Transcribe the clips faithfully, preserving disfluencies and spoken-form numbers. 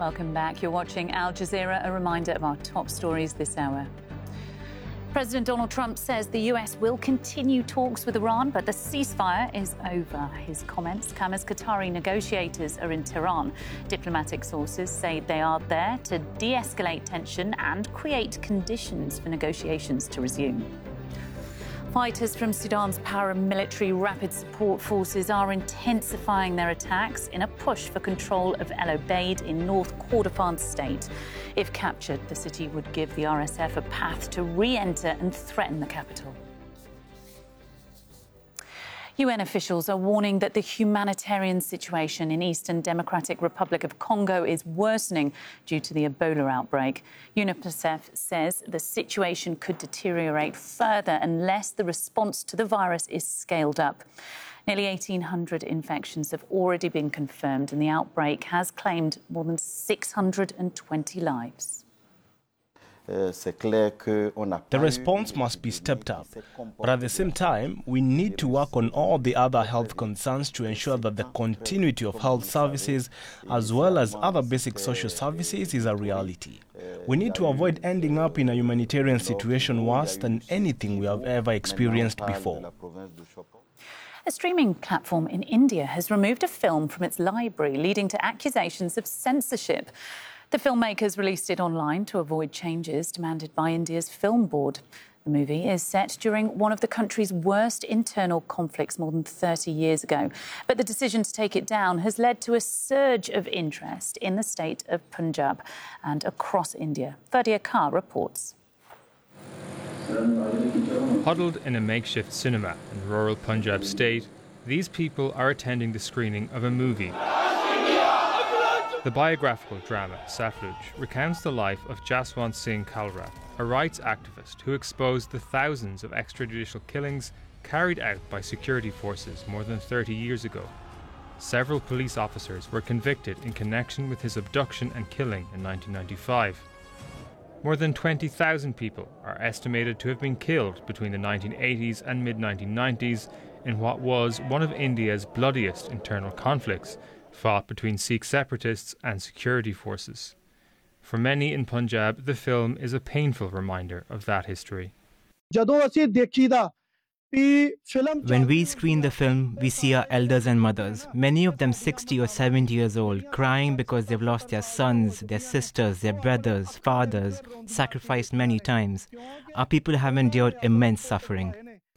Welcome back. You're watching Al Jazeera. A reminder of our top stories this hour. President Donald Trump says the U S will continue talks with Iran, but the ceasefire is over. His comments come as Qatari negotiators are in Tehran. Diplomatic sources say they are there to de-escalate tension and create conditions for negotiations to resume. Fighters from Sudan's paramilitary rapid support forces are intensifying their attacks in a push for control of El Obeid in North Kordofan state. If captured, the city would give the R S F a path to re-enter and threaten the capital. U N officials are warning that the humanitarian situation in Eastern Democratic Republic of Congo is worsening due to the Ebola outbreak. UNICEF says the situation could deteriorate further unless the response to the virus is scaled up. Nearly eighteen hundred infections have already been confirmed, and the outbreak has claimed more than six hundred twenty lives. The response must be stepped up, but at the same time, we need to work on all the other health concerns to ensure that the continuity of health services, as well as other basic social services, is a reality. We need to avoid ending up in a humanitarian situation worse than anything we have ever experienced before. A streaming platform in India has removed a film from its library, leading to accusations of censorship. The filmmakers released it online to avoid changes demanded by India's film board. The movie is set during one of the country's worst internal conflicts more than thirty years ago. But the decision to take it down has led to a surge of interest in the state of Punjab and across India. Fadia Kar reports. Huddled in a makeshift cinema in rural Punjab state, these people are attending the screening of a movie. The biographical drama, Satluj, recounts the life of Jaswant Singh Kalra, a rights activist who exposed the thousands of extrajudicial killings carried out by security forces more than thirty years ago. Several police officers were convicted in connection with his abduction and killing in nineteen ninety-five. More than twenty thousand people are estimated to have been killed between the nineteen eighties and mid nineteen nineties in what was one of India's bloodiest internal conflicts, fought between Sikh separatists and security forces. For many in Punjab, the film is a painful reminder of that history. When we screen the film, we see our elders and mothers, many of them sixty or seventy years old, crying because they've lost their sons, their sisters, their brothers, fathers, sacrificed many times. Our people have endured immense suffering.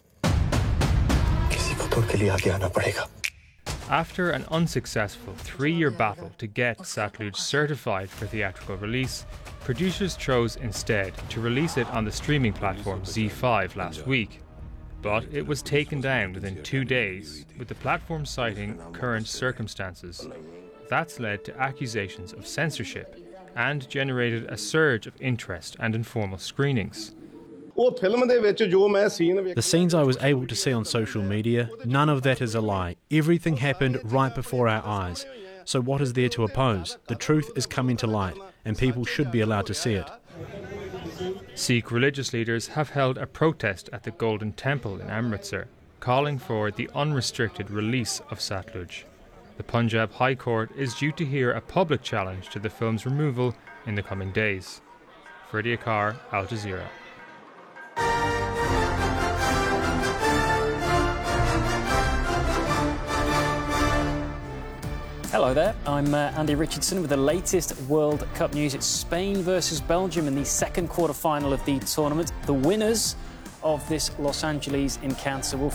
After an unsuccessful three-year battle to get Satluj certified for theatrical release, producers chose instead to release it on the streaming platform Z five last week. But it was taken down within two days, with the platform citing current circumstances. That's led to accusations of censorship and generated a surge of interest and informal screenings. The scenes I was able to see on social media, none of that is a lie. Everything happened right before our eyes. So what is there to oppose? The truth is coming to light, and people should be allowed to see it. Sikh religious leaders have held a protest at the Golden Temple in Amritsar, calling for the unrestricted release of Satluj. The Punjab High Court is due to hear a public challenge to the film's removal in the coming days. Fadia Kar, Al Jazeera. Hello there, I'm uh, Andy Richardson with the latest World Cup news. It's Spain versus Belgium in the second quarter-final of the tournament. The winners of this Los Angeles encounter will